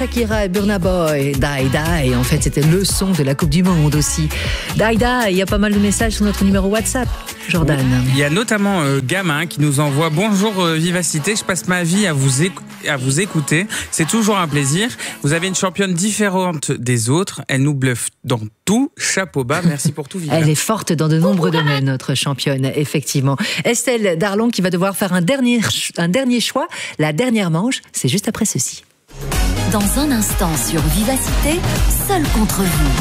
Shakira et Burna Boy, Die Die. En fait, c'était le son de la Coupe du Monde aussi. Die Die, il y a pas mal de messages sur notre numéro WhatsApp, Jordan. Il y a notamment Gamin qui nous envoie « Bonjour Vivacité, je passe ma vie à vous écouter. C'est toujours un plaisir. Vous avez une championne différente des autres. Elle nous bluffe dans tout. Chapeau bas, merci pour tout, Viva. » Elle est forte dans de nombreux domaines, notre championne, effectivement. Estelle Darlon qui va devoir faire un dernier choix. La dernière manche, c'est juste après ceci. Dans un instant sur Vivacité, seul contre vous.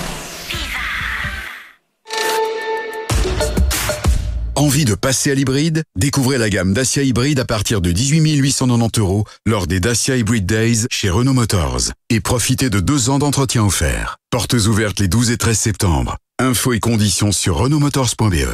Envie de passer à l'hybride? Découvrez la gamme Dacia Hybride à partir de 18 890 € lors des Dacia Hybrid Days chez Renault Motors. Et profitez de 2 ans d'entretien offert. Portes ouvertes les 12 et 13 septembre. Infos et conditions sur renaultmotors.be.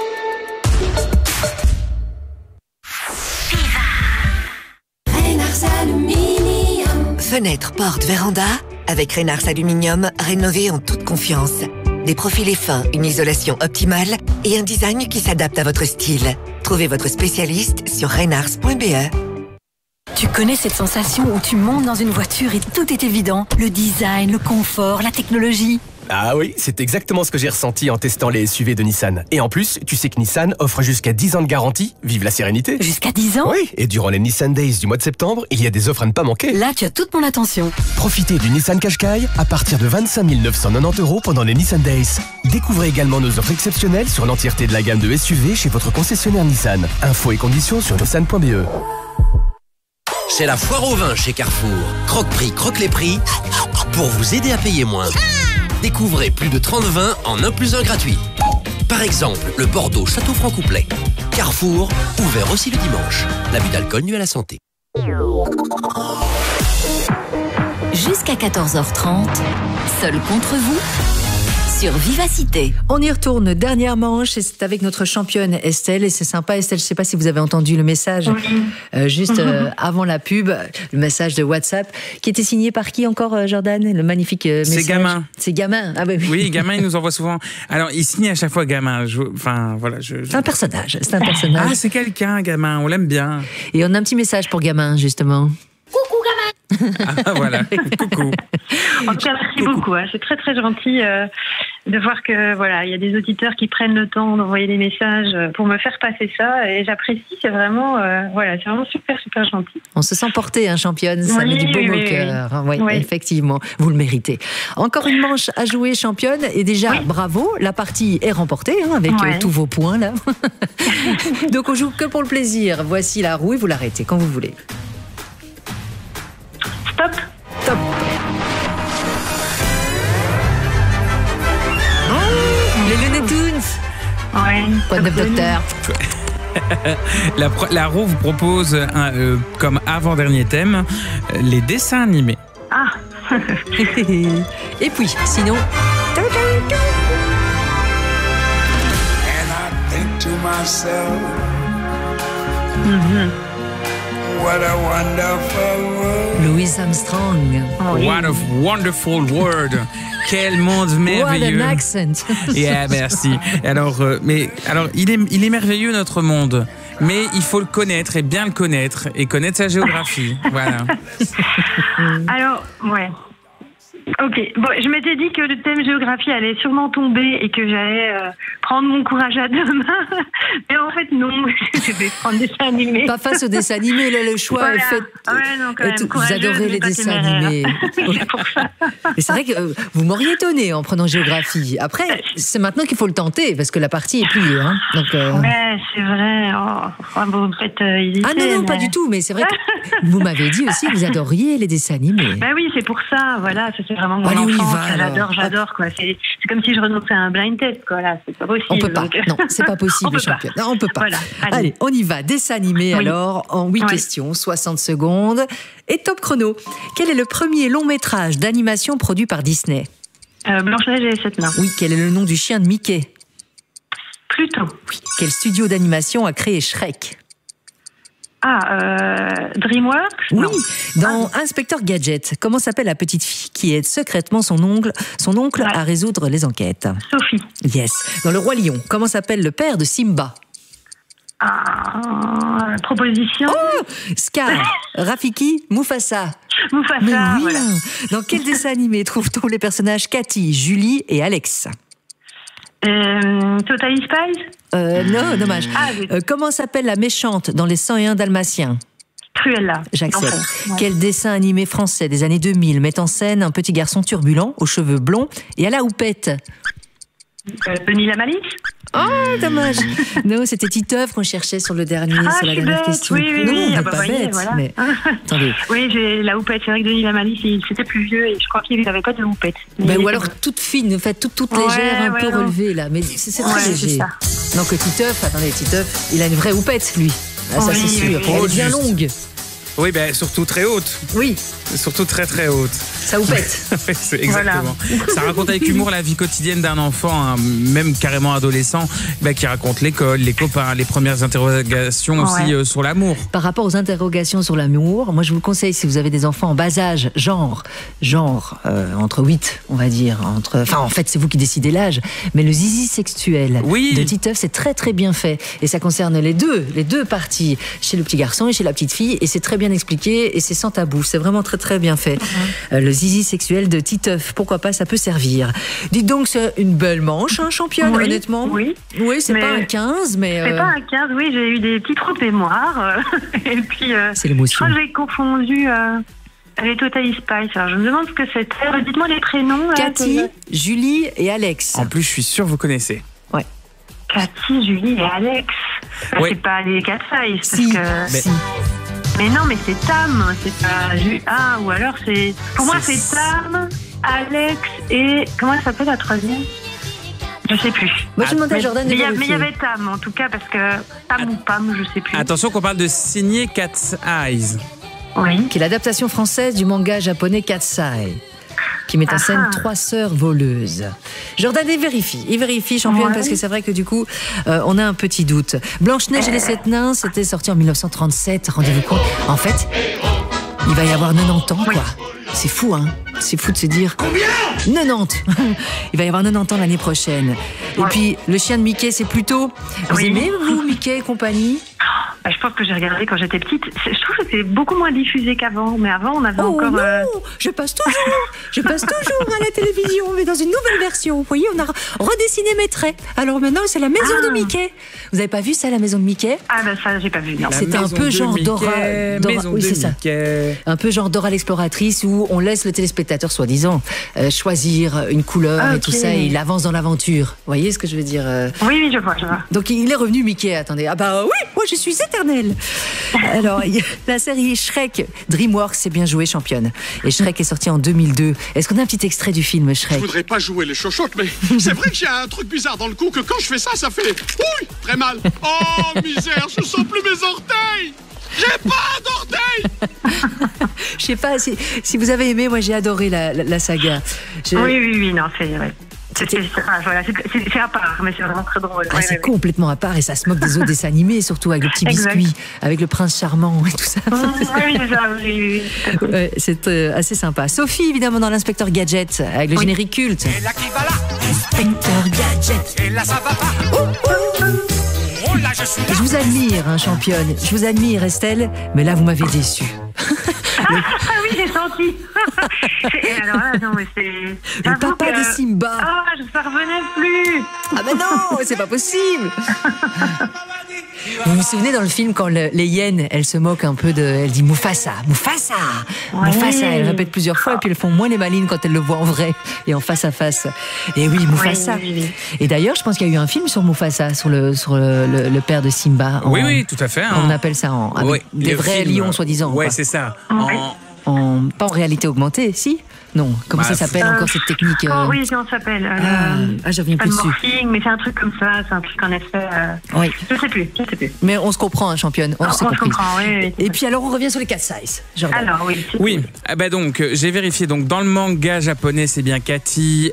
Fenêtre, porte, véranda, avec Reynars Aluminium, rénové en toute confiance. Des profilés fins, une isolation optimale et un design qui s'adapte à votre style. Trouvez votre spécialiste sur reynars.be. Tu connais cette sensation où tu montes dans une voiture et tout est évident? Le design, le confort, la technologie. Ah oui, c'est exactement ce que j'ai ressenti en testant les SUV de Nissan. Et en plus, tu sais que Nissan offre jusqu'à 10 ans de garantie. Vive la sérénité. Jusqu'à 10 ans? Oui, et durant les Nissan Days du mois de septembre, il y a des offres à ne pas manquer. Là, tu as toute mon attention. Profitez du Nissan Qashqai à partir de 25 990 € pendant les Nissan Days. Découvrez également nos offres exceptionnelles sur l'entièreté de la gamme de SUV chez votre concessionnaire Nissan. Infos et conditions sur nissan.be. C'est la foire au vin chez Carrefour. Croque-prix, croque les prix pour vous aider à payer moins. Découvrez plus de 30 vins en 1 + 1 gratuit. Par exemple, le Bordeaux Château Franc-Couplet. Carrefour, ouvert aussi le dimanche. L'abus d'alcool nuit à la santé. Jusqu'à 14h30, seul contre vous, sur Vivacité. On y retourne, dernière manche, et c'est avec notre championne Estelle, et c'est sympa. Estelle, je ne sais pas si vous avez entendu le message, avant la pub, le message de WhatsApp, qui était signé par qui encore, Jordan? Le magnifique message. C'est Gamin. C'est Gamin, ah oui. Oui, Gamin, il nous envoie souvent. Alors, il signe à chaque fois Gamin. C'est un personnage, Ah, c'est quelqu'un, Gamin, on l'aime bien. Et on a un petit message pour Gamin, justement. Coucou Gamin. Ah voilà, coucou. En tout cas, merci beaucoup. C'est très très gentil de voir que il y a des auditeurs qui prennent le temps d'envoyer des messages pour me faire passer ça, et j'apprécie. C'est vraiment c'est vraiment super super gentil. On se sent porté, championne. Ça met du baume au cœur. Oui, effectivement, vous le méritez. Encore une manche à jouer, championne, et déjà bravo, la partie est remportée avec tous vos points là. Donc on joue que pour le plaisir. Voici la roue et vous l'arrêtez quand vous voulez. Stop. Top. Les Looney Tunes. Quoi de docteur. La roue vous propose comme avant-dernier thème les dessins animés. Ah. Et puis, sinon. What a wonderful world. Louis Armstrong. What a wonderful world. Quel monde merveilleux. What an accent. Yeah, merci. Alors, il est merveilleux notre monde. Mais il faut le connaître et bien le connaître et connaître sa géographie. Voilà. Alors, Ok, bon, je m'étais dit que le thème géographie allait sûrement tomber et que j'allais prendre mon courage à deux mains. Mais en fait, non, je vais prendre des dessins animés. Pas face aux dessins animés, là, le choix est fait. Vous adorez les dessins animés. C'est pour ça. Et c'est vrai que vous m'auriez étonné en prenant géographie. Après, c'est maintenant qu'il faut le tenter parce que la partie est pliée. Hein. Donc, ouais, c'est vrai. Vous faites hésiter. Ah non, pas du tout. Mais c'est vrai que vous m'avez dit aussi que vous adoriez les dessins animés. Bah oui, c'est pour ça. Voilà, c'est vraiment mon enfance. J'adore quoi. C'est comme si je renonçais à un blind test quoi. Là, c'est pas possible. On peut pas. Non, c'est pas possible, championne. Non, on peut pas. Voilà, allez, on y va. Dessin animé alors en 8 questions, 60 secondes et top chrono. Quel est le premier long métrage d'animation produit par Disney? Blanche-Neige et les 7 nains. Oui. Quel est le nom du chien de Mickey? Pluto. Oui. Quel studio d'animation a créé Shrek? DreamWorks. Oui, dans Inspecteur Gadget, comment s'appelle la petite fille qui aide secrètement son oncle à résoudre les enquêtes? Sophie. Yes. Dans Le Roi Lion, comment s'appelle le père de Simba? Proposition. Oh, Scar, Rafiki, Mufasa. Mufasa, Mais oui. voilà. Dans quel dessin animé trouve-t-on les personnages Cathy, Julie et Alex? Totally Spies. Non, dommage. Oui. Comment s'appelle la méchante dans les 101 Dalmatiens? Cruella. J'accepte. Ouais. Quel dessin animé français des années 2000 met en scène un petit garçon turbulent, aux cheveux blonds et à la houppette? Denis la Malice. Oh, dommage. Non, c'était Titeuf qu'on cherchait sur le dernier, sur la dernière question. Oui, non, on n'est pas voyez, bête. voilà. Mais... Attendez. Oui, j'ai la houppette. C'est vrai que Denis la Malice, c'était plus vieux et je crois qu'il n'avait pas de houppette. Ou alors toute fine, en fait, toute légère, un peu relevée là. Mais c'est très léger. Donc Titeuf, attendez, Titeuf, il a une vraie houppette, lui. Ah, ça c'est sûr. Elle est bien longue. Oui, ben surtout très haute. Oui. Surtout très très haute. Ça houppette. Exactement. Voilà. Ça raconte avec humour la vie quotidienne d'un enfant, hein, même carrément adolescent, qui raconte l'école, les copains, les premières interrogations aussi sur l'amour. Par rapport aux interrogations sur l'amour, moi je vous conseille, si vous avez des enfants en bas âge, genre entre 8, on va dire, enfin en fait c'est vous qui décidez l'âge, mais le zizi sexuel de Titeuf, c'est très très bien fait. Et ça concerne les deux parties, chez le petit garçon et chez la petite fille, et c'est très bien expliqué et c'est sans tabou, c'est vraiment très très bien fait. Le zizi sexuel de Titeuf, pourquoi pas, ça peut servir. Dites donc, c'est une belle manche, hein, championne, honnêtement. Oui, c'est pas un 15, mais... C'est pas un 15, oui, j'ai eu des petits trous de mémoire, et puis... c'est l'émotion. Je crois que j'ai confondu... les Totally Spies. Alors, je me demande ce que c'était. Dites-moi les prénoms. Cathy, Julie et Alex. En plus, je suis sûr que vous connaissez. Ouais. Cathy, Julie et Alex. C'est pas les 4 Spies. Mais non, mais c'est Tam, c'est pas... ou alors c'est... Pour moi, c'est Tam, Alex et... Comment elle s'appelle la troisième? Je sais plus. Moi, je demande à Jordan de vérifier. Mais il y avait Tam, en tout cas, parce que... Tam ou Pam, je sais plus. Attention qu'on parle de signer Cat's Eyes. Oui. Qui est l'adaptation française du manga japonais Cat's Eye, qui met en scène 3 sœurs voleuses. Jordan, il vérifie, championne, parce que c'est vrai que du coup, on a un petit doute. Blanche-Neige et les 7 nains, c'était sorti en 1937, rendez-vous compte. En fait, il va y avoir 90 ans, quoi. C'est fou, hein. C'est fou de se dire... Combien ? 90. Il va y avoir 90 ans l'année prochaine. Et puis, le chien de Mickey, c'est plutôt... Vous aimez, vous, Mickey et compagnie ? Je pense que j'ai regardé quand j'étais petite. Je trouve que c'est beaucoup moins diffusé qu'avant. Mais avant, on avait encore... non, je passe toujours à la télévision, mais dans une nouvelle version. Vous voyez, on a redessiné mes traits. Alors maintenant, c'est la maison de Mickey. Vous n'avez pas vu ça, la maison de Mickey ? Ça, j'ai pas vu. C'était un peu genre Dora. Oui, c'est ça. Un peu genre Dora l'exploratrice, où on laisse le téléspectateur, soi-disant, choisir une couleur et tout ça, et il avance dans l'aventure. Vous voyez ce que je veux dire ? Oui, je vois. Donc il est revenu, Mickey. Attendez. Ah bah oui, moi je suis éternelle. Alors, la série Shrek, DreamWorks, c'est bien joué, championne. Et Shrek est sorti en 2002. Est-ce qu'on a un petit extrait du film Shrek ? Je voudrais pas jouer les chochottes, mais c'est vrai que j'ai un truc bizarre dans le cou, que quand je fais ça, ça fait... Ouh, très mal. Oh, misère, je sens plus mes orteils. J'ai pas d'orteils. Je sais pas si vous avez aimé, moi j'ai adoré la saga. Oui, non, c'est vrai. C'est à part, mais c'est vraiment très drôle. C'est complètement à part et ça se moque des autres dessins animés, surtout avec le petit biscuit, avec le prince charmant et tout ça. Oui, c'est ça. Oui. C'est assez sympa. Sophie, évidemment, dans l'Inspecteur Gadget, avec le générique culte. Et là qui va là, Inspecteur Gadget. Et là ça va pas. Oh là, je vous admire, hein, championne. Je vous admire, Estelle, mais là vous m'avez déçue. Oui, j'ai senti. Alors là, non, mais c'est... Le papa de Simba. Je ne revenais plus. Ah ben non, c'est pas possible. Vous vous souvenez dans le film quand les hyènes, elles se moquent un peu elle dit Mufasa, Mufasa, Mufasa. Elle répète plusieurs fois et puis elles font moins les malines quand elles le voient en vrai et en face à face. Et oui, Mufasa. Oui. Et d'ailleurs, je pense qu'il y a eu un film sur Mufasa, sur le père de Simba. Oui, tout à fait. On appelle ça avec des vrais lions, soi-disant. Ouais, c'est ça. Pas en réalité augmentée, si ? Non, comment ça s'appelle encore cette technique Oui, comment ça s'appelle je reviens plus dessus. Mais c'est un truc comme ça, c'est un truc en effet... Oui. Je sais plus. Mais on se comprend, hein, championne. On se comprend, oui. Et puis alors, on revient sur les 4 sizes. Alors, oui. Donc, j'ai vérifié. Donc, dans le manga japonais, c'est bien Cathy,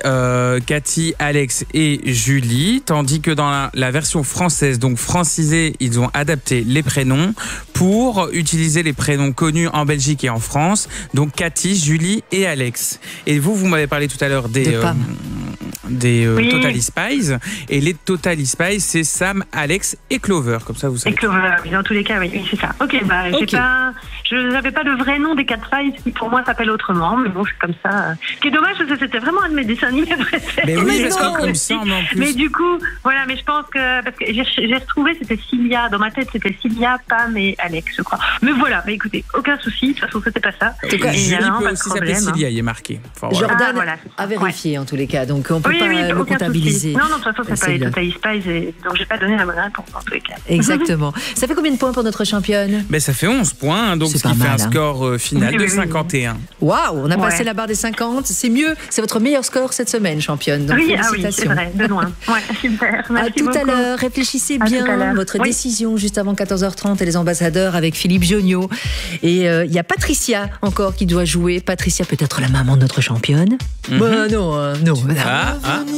Alex et Julie. Tandis que dans la version française, donc francisée, ils ont adapté les prénoms pour utiliser les prénoms connus en Belgique et en France. Donc, Cathy, Julie et Alex. Et vous m'avez parlé tout à l'heure des Totally Spies. Et les Totally Spies, c'est Sam, Alex et Clover. Comme ça, vous savez. Et Clover, dans tous les cas, oui, c'est ça. Ok, je n'avais pas le vrai nom des 4 Spies qui pour moi s'appelle autrement, mais bon, c'est comme ça. Ce qui est dommage, parce que c'était vraiment un de mes dessins animés préférés. Mais oui, parce que comme ça, en plus. Mais du coup, voilà, mais je pense que, parce que j'ai retrouvé, c'était Cilia, dans ma tête, c'était Cilia, Pam et Alex, je crois. Mais voilà, mais écoutez, aucun souci, de toute façon, c'était pas ça. En tout cas, Julie peut aussi s'appeler Cilia, il est marqué. Enfin, Jordan a vérifié en tous les cas, donc on peut pas le comptabiliser. Non, de toute façon, c'est pas les Totally Spies, donc j'ai pas donné la bonne réponse en tous les cas. Exactement. Ça fait combien de points pour notre championne? Ça fait 11 points, donc ce qui fait un score final de 51. Waouh, on a passé la barre des 50, c'est mieux, c'est votre meilleur score cette semaine, championne. Donc félicitations. C'est vrai, de loin. Ouais, super. À tout à l'heure, réfléchissez bien votre décision juste avant 14h30 et les ambassadeurs avec Philippe Giognot. Et il y a Patricia encore qui doit jouer. Patricia peut être la maman de notre championne. Non.